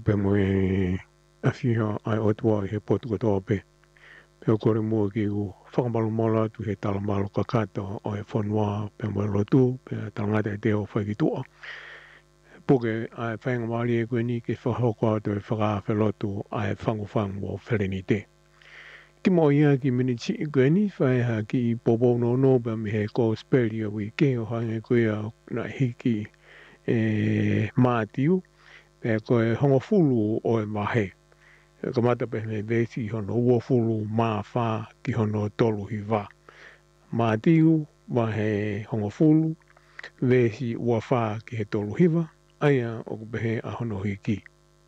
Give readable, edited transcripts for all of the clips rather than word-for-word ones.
pe mo e afio ai o tua he potu ko toa pe. Pe o kore mua ki u whakamalu tu he talamalu kakata o e whanua pe mo e lotu pe talangata e te o whaikitua. Puke ai whainga maari e koe ni ke whahoko atu e whakawhelotu ai whangu o whereni te. Ki mo ia ki miniti i koe ni whaiha ki popo no pe mi he ko speri o i ke o hange koe a na hiki e mātiu. Pe koe hongo fulu o e mahe. Kamata pe me vesi hono ua fulu maa wha ki hono tolu hi wā. Mātiu wa he hongo fulu, vesi ua wha ki he tolu hiwa, aia o kupehe a hono hiki.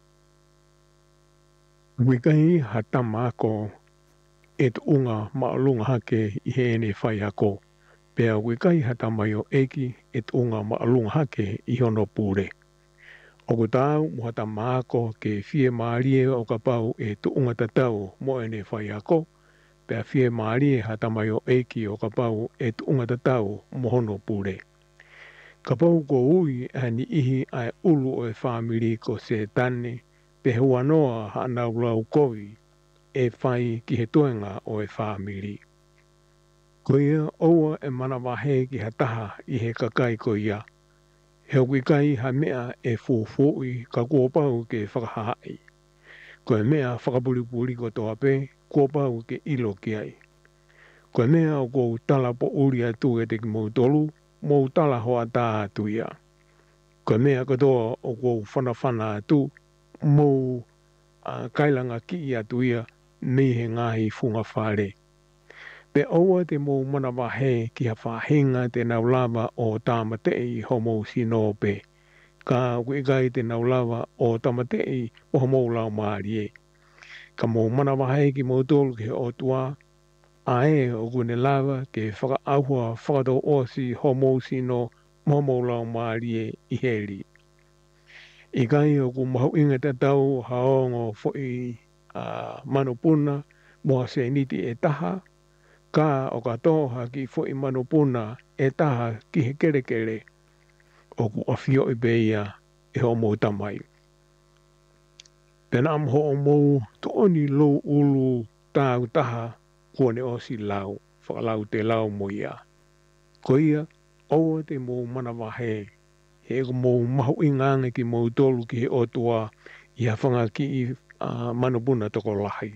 Wikai ha tama ako e tu unga maalunga hake i he ene whai ako. Pea wikai ha tama yo eki e tu unga maalunga hake i hono pūre. O ko tāu muhata māko ke fie maarie o ka pau e tuunga tatau mo ene whai ako, pea fie maarie hata mai o eki o ka pau e tuunga tatau mo hono pūre. Ka pau ko ui ani ihi ai ulu o e whamiri ko se tane, pe hua noa hanau lau koi e whai ki he tuenga o e whamiri. Ko ia oua e manawahe ki hataha i he kakai ko ia. He wikai ha mea e fōfōi ka kōpau ke whakahai. Ko e mea whakapuripuri ko toa pe, kōpau ke ilo ki ai. Ko e mea o kou tala po uri atu e te ki mou tolu, mou tala hoa tā atu ia. Ko e mea katoa o kou whanawhana atu, mou kailanga ki atu ia, mei he ngahi funga whare. Pe aua te mou manawahe ki ha whahenga te naulawa o tāmatei homo sino pe. Ka wikai te naulawa o tāmatei o homo lau maarie. Ka mou manawahe ki mou tolu ki o tua, ae o kune lawa ke whakaahua whakato osi homo sino homo lau maarie i heri. I kai o ku mahu inga te tau haongo fwoi manupuna moa se niti e taha, ka o katoha ki fwoi manupuna e taha ki he kere o ku awhio i beia e ho mou tamai. Pena am ho o mou tooni lou ulu tāu taha kua ne osi lau, whakalau te lau mo ia. Ko ia, oua te mou manawahe, he ko mou mahu ingange ki mou tolu ki he otua i hawhanga ki i manupuna toko lahi.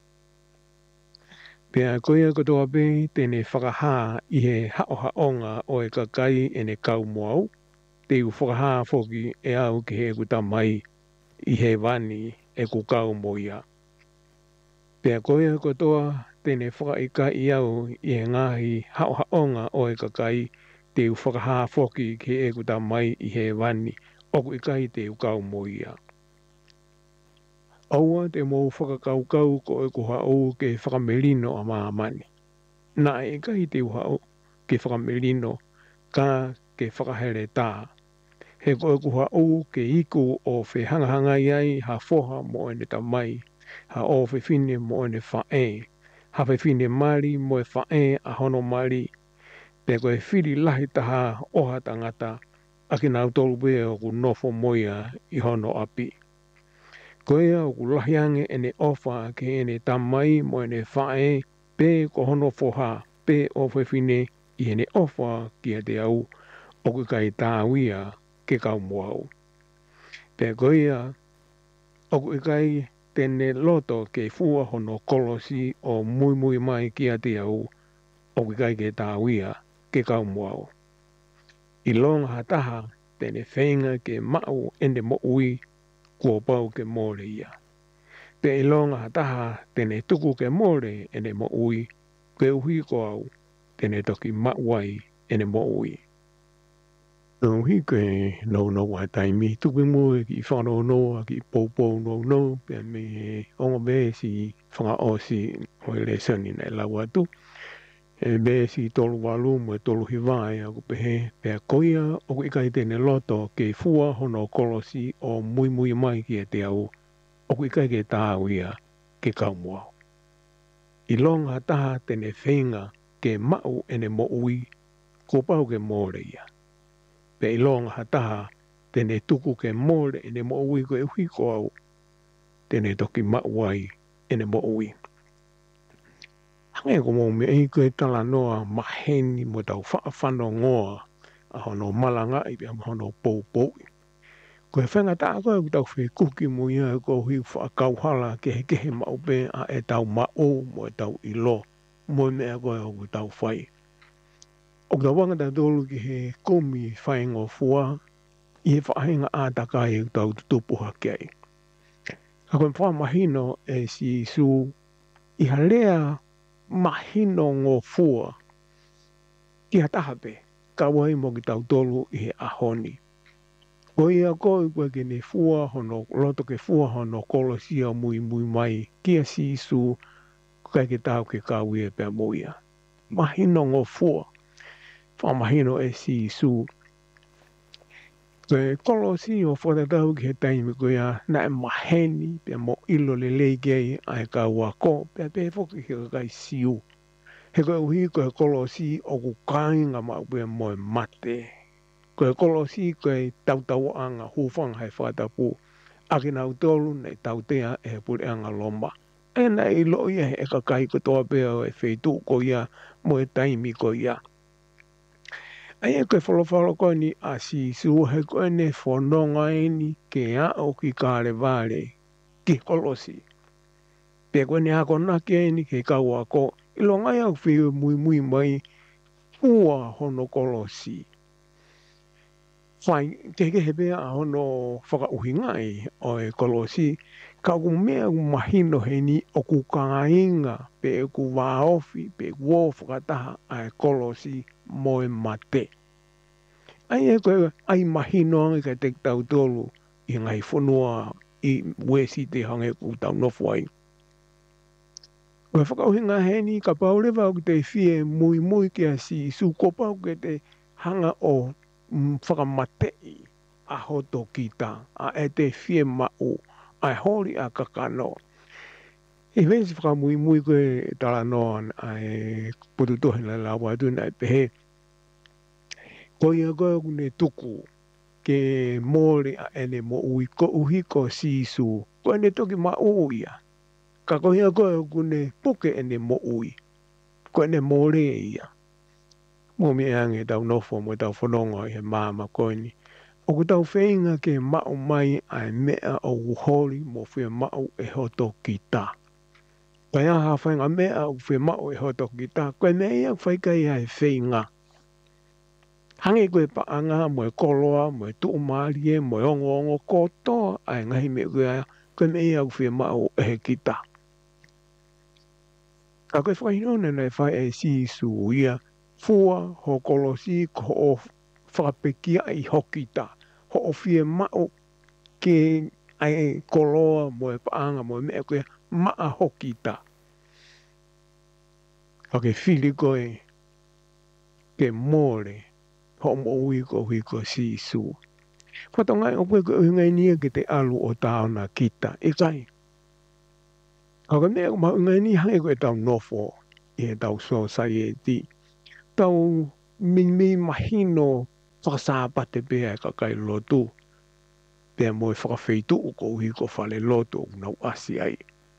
Pea koia katoa pe tene whakaha i he haonga o e kakai e ne kau moau, te u whakaha foki e au ki he kutamai i he wani e ku kau mo ia. Pea koia katoa tene whakaika i au i he ngahi haonga o e kakai, te u whakaha foki ki he kutamai i he wani o ku ikai te u kau mo ia. Aua te mou whakakaukau ko e ku hau ke whakamelino a maamani. Nā e kai te uhau ke whakamelino ka ke whakahere tā. He ko e ku hau ke iku o whi hangahanga iai ha foha mo ene tamai, ha o whi fine mo ene whae, ha whi fine mari mo e whae a hono mari, pe ko e whiri lahi taha oha tangata a ki nau tolu pe o ku nofo moia i hono api. Ko ea o ku lahiange ene ofa ke ene tamai mo ene whae pe ko hono foha pe o whewhine i ene ofa ki a te au o ku kai tāwia ke kau moau. Pe ko ea o ku kai tene loto ke fua hono kolosi o mui mai ki a te au o ku kai ke tāwia ke kau moau. I longa hataha tene whenga ke mau ene mo ui kua pau ke more ia. Pe ilonga hataha tene tuku ke more ene mo ui, ke uhi ko au tene toki mauai ene mo ui. Uhi ke no wai taimi, tuki mui ki whano noa ki popo no, pe me onga besi whanga osi hoi le sani nei lau atu. E besi tolu walu mo tolu hiwai a ku pehe, pe a koia o ku ikai tene loto ke fua hono kolosi o mui mai ki e te au o ku ikai ke tāwia ke kau moau. I longa taha tene whenga ke mau ene mo ui ko pau ke more ia. Pe i longa taha tene tuku ke mole ene mo ui ko e hui ko au tene toki mauai ene mo ui. Hange ko mo me i ko e tala noa maheni mo tau whaafano ngoa a hono malanga i pia hono pou pou. Ko e whenga tā koe ku tau whi kuki mo ia ko hui whaakauhala ke he kehe maupe a e tau mao mo e tau ilo mo e mea koe o ku tau whai. O ka wanga tā tolu ki he komi whaingo fua i he whaahinga ātakai e tau tutupuha kei. Ka koe wha mahino e si su i halea mahino ngō fua ki hatahape ka wai mo ki tau tolu i he ahoni. Ko ia koe koe ke ne fua hono loto ke fua hono kolosia mui mui mai kia si su kai ke tau ke kawi e pia muia. Mahino ngō fua. Wha mahino e si su. Koe kolosi o whatatau ki he taimi ko ia na e maheni pia mo ilo le leikei a e ka wako pia pe foki he kai siu. He koe uhi koe kolosi o ku kāinga ma pia mo e mate. Koe kolosi koe tautau anga hufang hai whatapu. Aki nau tolu nei tautea e puri anga lomba. E na i lo ia he ka kai ko toa pia e wheitu ko ia mo e taimi ko ia. Ai e koe whalawhala koe ni a si su he koe ne whanonga eni ke a o ki kāre vāre ki kolosi. Pea koe ne hako naki eni ke kau ako ilo ngai au whiu mui mui mai ua hono kolosi. Whai ke he pea a hono whakauhi ngai o e kolosi ka ku mea ku mahino he ni o ku kāinga pe ku wāofi pe kuo whakataha a e kolosi mo e mate. Ai e koe ai mahino ange ka te tau tolu i ngai whanua i wesi te hange ku tau nofu ai. Koe whakauhinga he ni ka paurewa o te fie mui mui kia si su kopa ke te hanga o whakamatei a hoto kita a e te fie mau a hori a kakano. I vesi whakamui mui koe tala noa a e pututohi la lawa tuna e pehe. Ko ia koe kune tuku ke mōre a ene mo ui ko uhi ko sisu. Ko ene toki ma uia. Ka ko ia koe kune puke ene mo ui. Ko ene mōre ia. Mo me ange tau nofo mo tau whanonga i he māma koe ni. O ku tau whainga ke mau mai a mea o uhori mo whia mau e hoto ki tā. Kai aha whainga mea o whia mau e hoto ki tā. Koe mea ia whaikai a e whainga. Hange koe paanga mo e koloa, mo e tuumarie, mo e ongo ongo kotoa a e ngahi me koe mea ia o whia mau e he ki tā. Ka koe whainona nei whai e si su ia. Fua ho kolosi ko o whakapekia i hoki tā. Ho o whie mau ke ai koloa mo e paanga mo e mea koe maa hoki tā. Ka ke whiri koe ke mōre ho mo ui ko hui ko si su. Whatongai o koe koe ngai nia ke te alu o tāona kita. E kai. Ka koe mea ko ngai ni hange koe tau nofo i he tau society. Tau mimi mahino whakasāpate pēa ka kai lotu. Pēa mo e whakawheitu ko uhi ko whale lotu o nau asi ai.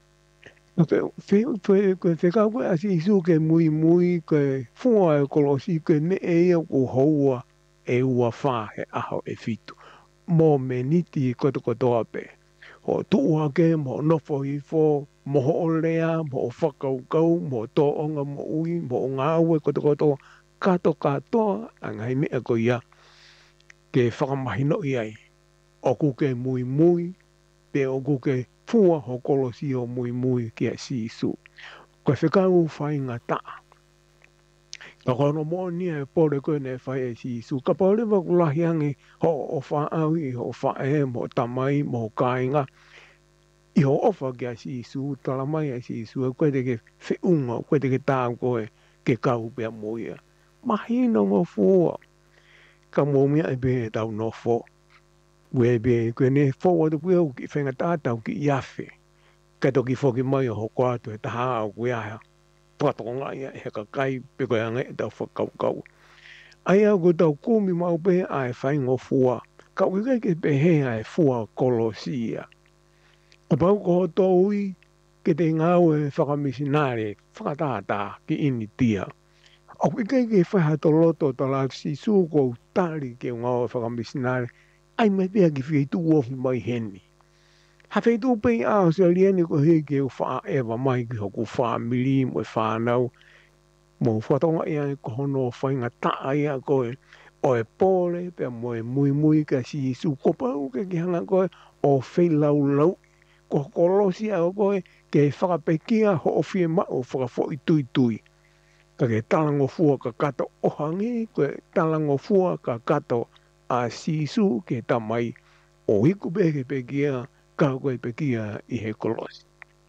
Koe whekau koe asi isu ke mui mui koe fua e kolosi koe me e ia ko houa e ua wha he aho e fitu. Mo me niti kotokotoa pe. Ho tuua ke mo nofo i fo. Mo ho lea, mo whakaukau, mo toonga mo ui, mo ngāue kotokotoa, kato katoa, a ngai mea ko ia, ke whakamahino i ai. O kuke mui mui, pe o kuke fua ho kolosi o mui mui kia si su. Koe whekau whainga taa. Ka kono mo nia e pore koe ne whai e si su. Ka pore wa kulahi ange ho o whaawi, ho whae, mo tamai, mo kāinga. I ho ofa kia si su, talamai a si su, koe te ke whiunga, koe te ke tāu koe ke kau pia moia. Mahino ngō fua. Ka mōmia e pē tau nofo. Ue pē, koe ne fōa tu pia ki whenga tātau ki iawhi. Ka toki whoki mai o hoko atu e taha au koe aha. Patonga ia e ka kai pe koe anga e tau whakaukau. Ai au ko tau kumi mau pē a e whai ngō fua. ka wika ke pehea e fua kolosia. O pau ko toui ke te ngau e whakamisinare, whakatata ki ini tia. O wika ke whaha to loto to la si su ko tari ke ngau e whakamisinare, ai mai pia ki whii tu ofi mai heni. Ha whai tu pei a Australiani ko hei ke wha ewa mai ki hoku wha mili mo e whanau, mo whatonga ia e kohono whainga taa ia koe, o e pōle pe mo e mui mui ka si su kopau ke ki hanga koe o whai lau lau, ko kolosi a koe ke whakapekia ho o whie mao whakafo i tui tui. Ka ke talango fua ka kato ohangi, koe talango fua ka kato a sisu ke tamai o hiku peke pekia ka koe pekia i he kolosi.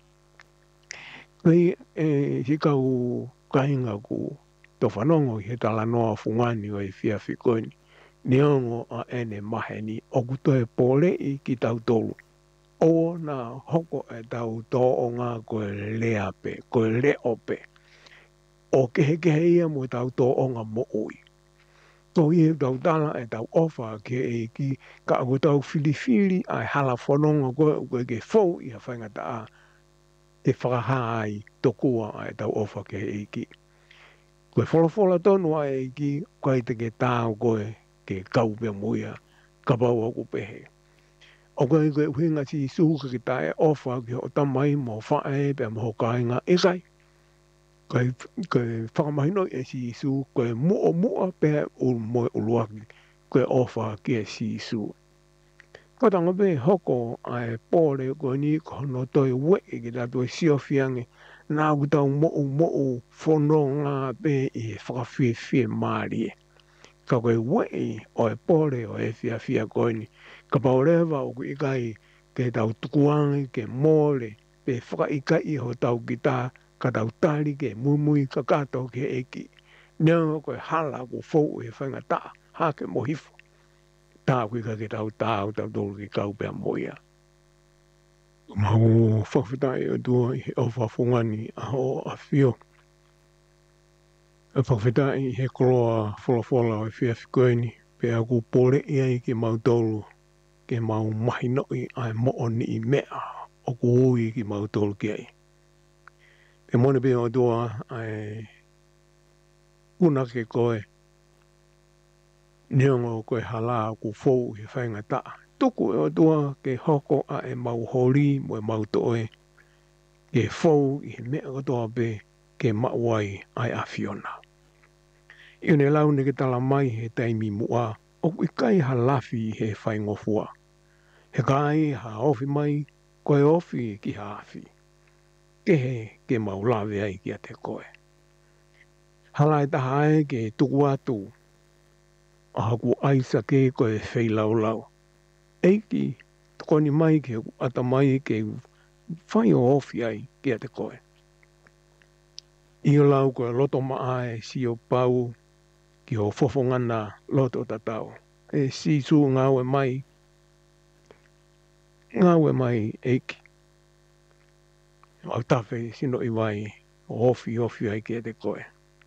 Koe si kau kahinga ku to whanongo i he talanoa fungani o i whia whikoini. Neongo a ene maheni o kutoe pole i ki tau tolu. O na hoko e tau tō o ngā koe leape, koe leope. O kehe ia mo tau tō o ngā mo ui. Tō i he tau tala e tau ofa ke e ki ka ako tau whiliwhili ai hala whanonga koe ke fau i ha whaingata a te whakaha ai tokua ai tau ofa ke e ki. Koe wholofola tonu ai e ki koe te ke tāo koe ke kaupea muia ka pau aku pehe. O koe koe uhinga si suhuka ki tae ofa ki o tamai mo whae pe mo kāinga e kai. Koe whakamahino e si su koe mua pe moe uluaki koe ofa ki e si su. Ko tanga pe hoko ai pōre koe ni kono toi wei ki tato e siowhiange nā kutau mo'u whono ngā pe i whakawhiwhie maari e. Ka koe wei o e pōre o e whiawhia koe ni. Ka paurewa o ku ikai ke tau tukuangi ke mōre pe whakaikai ho tau ki tā ka tau tari ke mumui ka kato ke eki. Nea koe hala ko fau e whainga tā hake mohifo. Tā kui ka ke tau tolu ki kaupea moia. Mau whawhitai o tua i he whawhungani a ho a whio. E whawhitai i he koloa wholofola o e whiawhikoeni pe a ku pore ia i ke mau tolu ke mau mahinoi ai mooni i mea o ku ui ki mau tolu ki ai. Pe mone pe o tua ai una ke koe neongo koe hala ku fau i whainga taa. Tuku e o tua ke hoko a e mau hori mo e mau toe ke fau i he mea katoa pe ke mauai ai a Fiona. I ne lau ne ke tala mai he taimi mua o i kai halafi he whaingofua. He kai ha ofi mai koe ofi ki haafi. Kehe ke maulawe ai ki a te koe. Halai taha e ke tuku atu a haku aisa ke koe whei lau lau. Eiki tukoni mai ke ata mai ke whai o ofi ai ki a te koe. I o lau koe loto maa e si o pau ki o fofongana loto tatau. E si su ngawe mai eiki. Au tawhi sino i wai o ofi ai ki a te koe.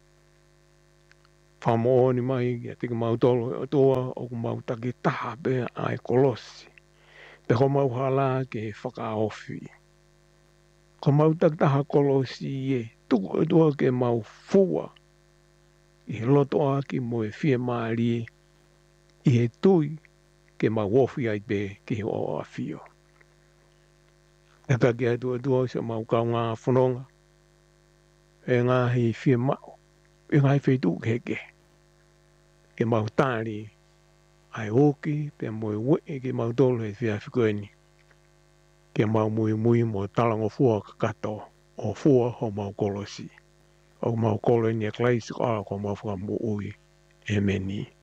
Whamoa ni mai ki a te mau tolo o toa o ku mau taki taha pe ai kolosi. Pe ho mau hala ke whaka ofi. Ko mau taki taha kolosi e tuku o toa ke mau fua. I he loto aki mo e whia maari i he tui ke mau ofi ai pe ki o a whio. E ka ki a tua se mau kau ngā whanonga. E ngā hei whia mao. E ngā hei whaitu keke. Ke mau tāri ai oki pe mo e wei ke mau tolu he whia whikoeni. Ke mau mui mo talango fua ka kato o fua ho mau kolosi. O mau koloni e klaisi ko ala ko mau whakamu ui e meni.